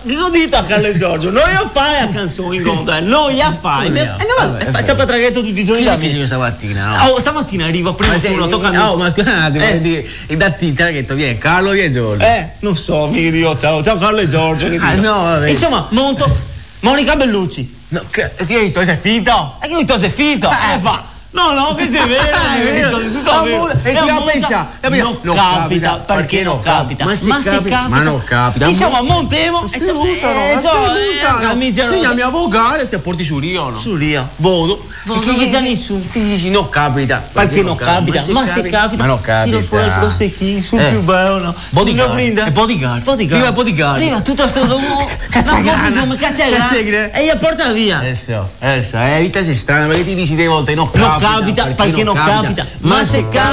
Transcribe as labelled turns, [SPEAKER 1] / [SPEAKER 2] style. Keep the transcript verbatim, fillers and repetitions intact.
[SPEAKER 1] che dite a Carlo e Giorgio? Noi a fare a canzoni in conto, noi a fare. E no, facciamo traghetto tutti i giorni da me.
[SPEAKER 2] Stamattina.
[SPEAKER 1] Oh, stamattina arriva prima turno, tocca a me.
[SPEAKER 2] Oh, ma scusate, eh. il datti traghetto, vieni Carlo, vieni Giorgio.
[SPEAKER 1] Eh, non so, mi dico ciao, ciao Carlo e Giorgio.
[SPEAKER 2] Ah, no, vabbè.
[SPEAKER 1] Insomma, monto Monica Bellucci.
[SPEAKER 2] No, che ti hai detto sei fito?
[SPEAKER 1] E che ho detto sei fito? Eh, fa. No, no, che sei vero, è vero, tutto vero.
[SPEAKER 2] E ti va a pensare,
[SPEAKER 1] non, non capita, perché non capita?
[SPEAKER 2] Ma se capita, ma non capita.
[SPEAKER 1] Insomma, montemo
[SPEAKER 2] e ci usano, segna la mia vocale e ti porti su Rio, no?
[SPEAKER 1] Su Rio.
[SPEAKER 2] Vodo.
[SPEAKER 1] Non c'è già nessuno.
[SPEAKER 2] Ti dici non capita.
[SPEAKER 1] Perché non capita? Ma se capita, tiro fuori il prosecchino, sul più bello.
[SPEAKER 2] Bodyguard. E bodyguard.
[SPEAKER 1] Arriva
[SPEAKER 2] bodyguard.
[SPEAKER 1] Arriva tutto sto domo.
[SPEAKER 2] Cazzagrana.
[SPEAKER 1] Cazzagrana. E io porta via.
[SPEAKER 2] Adesso, adesso, eh, vita sei strana, perché ti dici delle volte non capita.
[SPEAKER 1] Non capita, perché non capita. Ma se capita.